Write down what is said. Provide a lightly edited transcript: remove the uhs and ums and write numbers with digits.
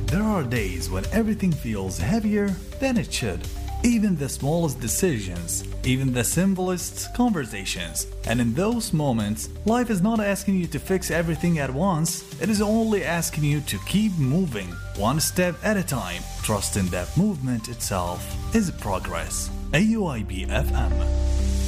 There are days when everything feels heavier than it should. Even the smallest decisions, even the simplest conversations. And in those moments, life is not asking you to fix everything at once, it is only asking you to keep moving, one step at a time, trusting that movement itself is progress. AUIB FM.